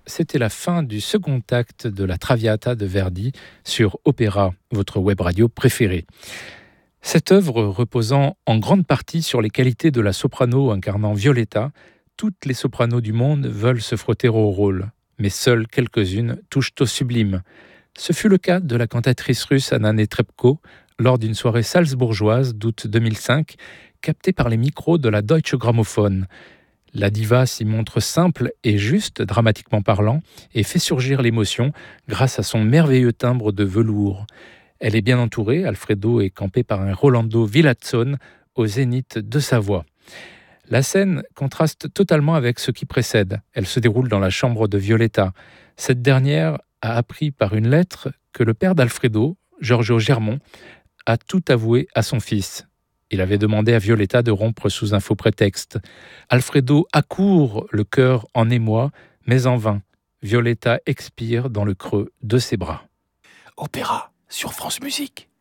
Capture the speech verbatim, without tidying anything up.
c'était la fin du second acte de la Traviata de Verdi sur Opéra, votre web radio préférée. Cette œuvre reposant en grande partie sur les qualités de la soprano incarnant Violetta, toutes les sopranos du monde veulent se frotter au rôle, mais seules quelques-unes touchent au sublime. Ce fut le cas de la cantatrice russe Anna Netrebko lors d'une soirée salzbourgeoise d'août deux mille cinq, captée par les micros de la Deutsche Grammophon. La diva s'y montre simple et juste, dramatiquement parlant, et fait surgir l'émotion grâce à son merveilleux timbre de velours. Elle est bien entourée, Alfredo est campé par un Rolando Villazone au zénith de sa voix. La scène contraste totalement avec ce qui précède. Elle se déroule dans la chambre de Violetta. Cette dernière a appris par une lettre que le père d'Alfredo, Giorgio Germont, a tout avoué à son fils. Il avait demandé à Violetta de rompre sous un faux prétexte. Alfredo accourt, le cœur en émoi, mais en vain. Violetta expire dans le creux de ses bras. Opéra sur France Musique.